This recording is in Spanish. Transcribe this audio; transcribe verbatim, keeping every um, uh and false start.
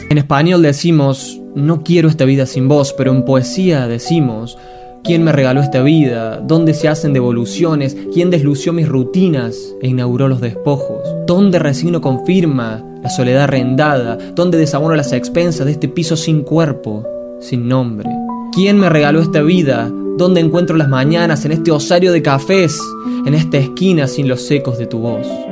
En español decimos, no quiero esta vida sin vos, pero en poesía decimos, ¿quién me regaló esta vida? ¿Dónde se hacen devoluciones? ¿Quién deslució mis rutinas e inauguró los despojos? ¿Dónde resigno con firma la soledad arrendada? ¿Dónde desabono las expensas de este piso sin cuerpo, sin nombre? ¿Quién me regaló esta vida? ¿Dónde encuentro las mañanas en este osario de cafés? En esta esquina sin los ecos de tu voz.